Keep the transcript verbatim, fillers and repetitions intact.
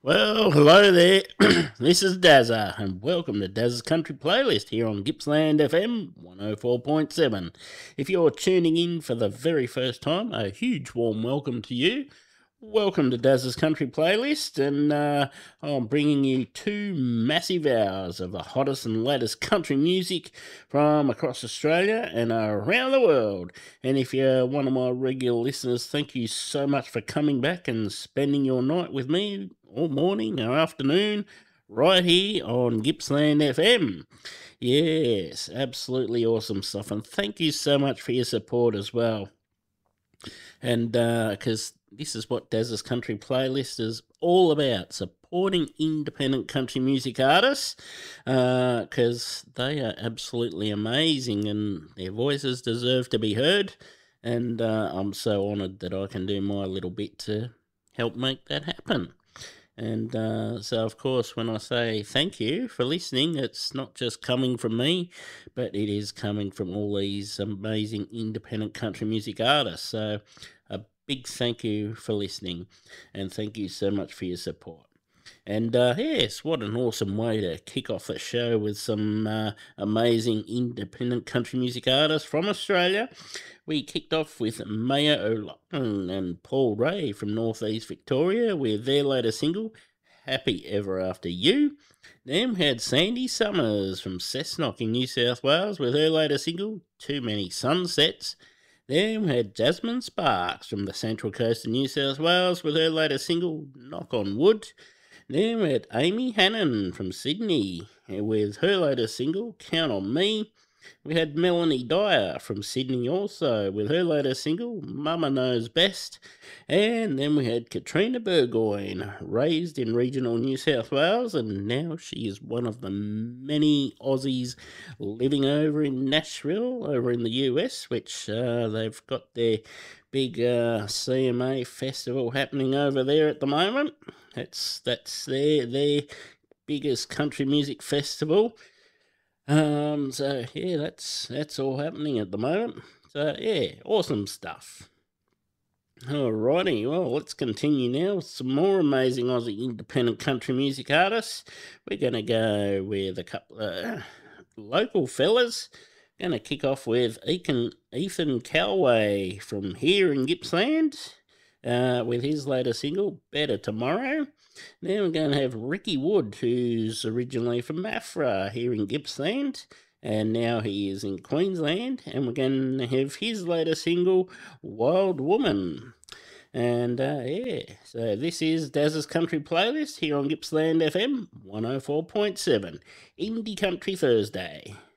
Well, hello there. This is Dazza, and welcome to Dazza's Country Playlist here on Gippsland F M one oh four point seven. If you're tuning in for the very first time, a huge warm welcome to you. Welcome to Dazza's Country Playlist, and uh, I'm bringing you two massive hours of the hottest and latest country music from across Australia and around the world. And if you're one of my regular listeners, thank you so much for coming back and spending your night with me all morning or afternoon right here on Gippsland F M. Yes, absolutely awesome stuff, and thank you so much for your support as well. And because uh, this is what Daz's Country Playlist is all about, supporting independent country music artists, because uh, they are absolutely amazing and their voices deserve to be heard. And uh, I'm so honoured that I can do my little bit to help make that happen. And uh, so, of course, when I say thank you for listening, it's not just coming from me, but it is coming from all these amazing independent country music artists. So, a big thank you for listening, and thank you so much for your support. And uh, yes, what an awesome way to kick off the show with some uh, amazing independent country music artists from Australia. We kicked off with Maya O'Loughlin and Paul Ray from North East Victoria with their latest single, Happy Ever After You. Then we had Sandy Summers from Cessnock in New South Wales with her latest single, Too Many Sunsets. Then we had Jasmine Sparks from the Central Coast of New South Wales with her latest single, Knock on Wood. Then we had Amy Hannon from Sydney with her latest single, Count on Me. We had Melanie Dyer from Sydney also with her latest single, Mama Knows Best. And then we had Katrina Burgoyne, raised in regional New South Wales, and now she is one of the many Aussies living over in Nashville, over in the U S, which uh, they've got their big uh, C M A festival happening over there at the moment. That's that's their their biggest country music festival. Um, so yeah, that's that's all happening at the moment. So yeah, awesome stuff. Alrighty, well, let's continue now with some more amazing Aussie independent country music artists. We're gonna go with a couple of local fellas. Gonna kick off with Ethan, Ethan Calway from here in Gippsland uh, with his latest single, Better Tomorrow. Then we're going to have Ricky Wood, who's originally from Maffra here in Gippsland, and now he is in Queensland, and we're going to have his latest single, Wild Woman. And uh, yeah, so this is Daz's Country Playlist here on Gippsland F M one oh four point seven, Indie Country Thursday.